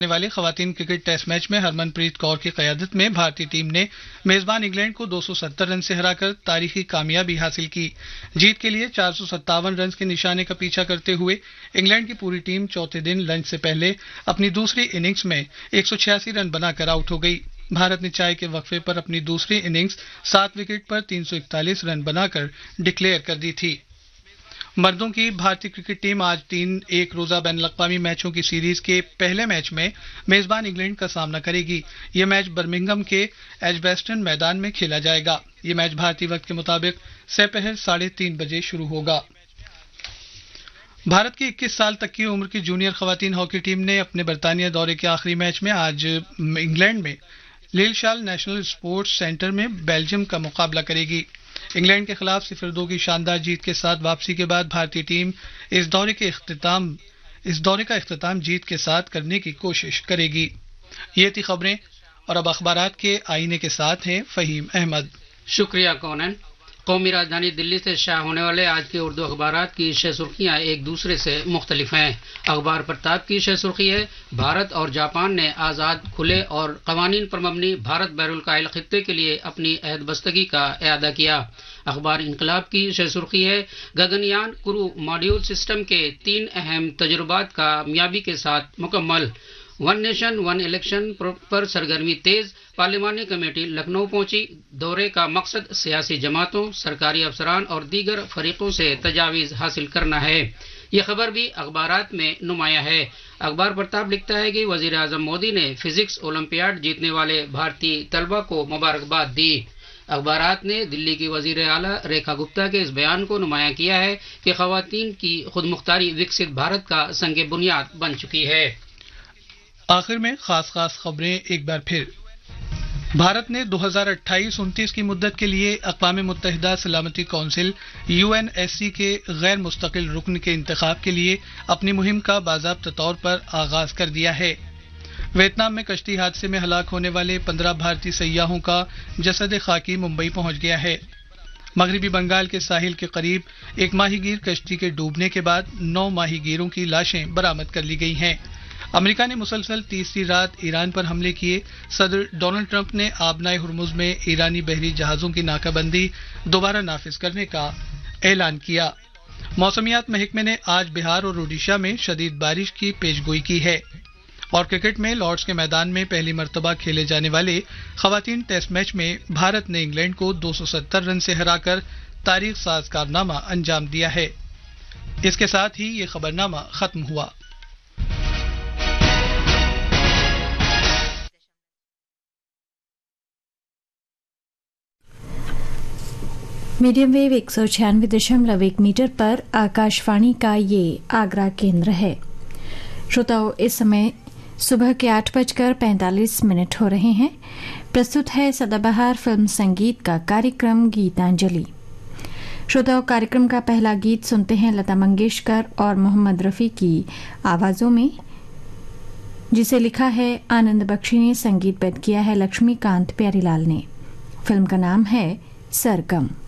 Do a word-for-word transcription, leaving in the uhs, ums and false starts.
वाले खवातीन cricket test match में हरमनप्रीत कौर की क़यादत में भारतीय टीम ने मेजबान इंग्लैंड को दो सौ सत्तर रन से हराकर तारीखी कामयाबी हासिल की। जीत के लिए चार सौ सत्तावन रन के निशाने का पीछा करते हुए इंग्लैंड की पूरी टीम चौथे दिन लंच से पहले अपनी दूसरी इनिंग्स में एक सौ छियासी रन बनाकर आउट हो गई। भारत ने चाय के वक्फे पर अपनी दूसरी इनिंग्स सात विकेट पर तीन सौ इकतालीस रन बनाकर डिक्लेयर कर दी थी। मर्दों की भारतीय क्रिकेट टीम आज तीन एक रोजा बैनुल अक़वामी मैचों की सीरीज के पहले मैच में मेजबान इंग्लैंड का सामना करेगी। यह मैच बर्मिंघम के एजबेस्टन मैदान में खेला जाएगा। यह मैच भारतीय वक्त के मुताबिक दोपहर साढ़े तीन बजे शुरू होगा। भारत की इक्कीस साल तक की उम्र की जूनियर खवातीन हॉकी टीम ने अपने बरतानिया दौरे के आखिरी मैच में आज इंग्लैंड में लिलशाल नेशनल स्पोर्ट्स सेंटर में बेल्जियम का मुकाबला करेगी। इंग्लैंड के खिलाफ सिफर दो की शानदार जीत के साथ वापसी के बाद भारतीय टीम इस दौरे के इख्तिताम इस दौरे का इख्तिताम जीत के साथ करने की कोशिश करेगी। ये थी खबरें और अब अखबारात के आईने के साथ हैं फहीम अहमद। शुक्रिया कौनन। कौमी राजधानी दिल्ली से शाया होने वाले आज के उर्दू अखबारात की शह सुर्खियां एक दूसरे से मुख्तलिफ हैं। अखबार प्रताप की शह सुर्खी है, भारत और जापान ने आज़ाद, खुले और कवानीन पर मबनी भारत बैरुल खित्ते के लिए अपनी अहदबस्तगी का इआदा किया। अखबार इनकलाब की शह सुर्खी है, गगनयान क्रू मॉड्यूल सिस्टम के तीन अहम तजुर्बात कामयाबी के साथ मुकम्मल। वन नेशन वन इलेक्शन पर सरगर्मी तेज, पार्लिमानी कमेटी लखनऊ पहुंची। दौरे का मकसद सियासी जमातों, सरकारी अफसरान और दीगर फरीकों से तजावीज़ हासिल करना है। ये खबर भी अखबारात में नुमाया है। अखबार प्रताप लिखता है कि वजीर आजम मोदी ने फिजिक्स ओलंपियाड जीतने वाले भारतीय तलबा को मुबारकबाद दी। अखबारात ने दिल्ली की वजीर आला रेखा गुप्ता के इस बयान को नुमाया किया है कि खवातीन की खुदमुख्तारी विकसित भारत का संग बुनियाद बन चुकी है। आखिर में खास खास खबरें एक बार फिर। भारत ने दो हज़ार अट्ठाईस उनतीस की मुद्दत के लिए अक़वाम मुत्तहिदा सलामती कौंसिल यूएनएससी के गैर मुस्तकिल रुकन के इंतखाब के लिए अपनी मुहिम का बाज़ाब्ता तौर पर आगाज कर दिया है। वियतनाम में कश्ती हादसे में हलाक होने वाले पंद्रह भारतीय सयाहों का जसद खाकी मुंबई पहुंच गया है। मगरबी बंगाल के साहिल के करीब एक माहीगीर कश्ती के डूबने के बाद नौ माहीगीरों की लाशें बरामद कर ली गई हैं। अमेरिका ने मुसलसल तीसरी रात ईरान पर हमले किए। सदर डोनाल्ड ट्रंप ने आबनाए हुर्मुज में ईरानी बहरी जहाजों की नाकाबंदी दोबारा नाफिज करने का ऐलान किया। मौसमियात महकमे ने आज बिहार और ओडिशा में शदीद बारिश की पेशगोई की है। और क्रिकेट में लॉर्ड्स के मैदान में पहली मर्तबा खेले जाने वाले खवातीन टेस्ट मैच में भारत ने इंग्लैंड को दो सौ सत्तर रन से हराकर तारीख साज कारनामा अंजाम दिया है। इसके साथ ही ये खबरनामा खत्म हुआ। मीडियम वेव एक सौ छियानवे दशमलव एक मीटर पर आकाशवाणी का ये आगरा केंद्र है। श्रोताओं, इस समय सुबह के आठ बजकर पैंतालीस मिनट हो रहे हैं। प्रस्तुत है सदाबहार फिल्म संगीत का कार्यक्रम गीतांजलि। श्रोताओं, कार्यक्रम का पहला गीत सुनते हैं लता मंगेशकर और मोहम्मद रफ़ी की आवाज़ों में, जिसे लिखा है आनंद बख्शी ने, संगीतबद्ध किया है लक्ष्मीकांत प्यारीलाल ने। फिल्म का नाम है सरगम।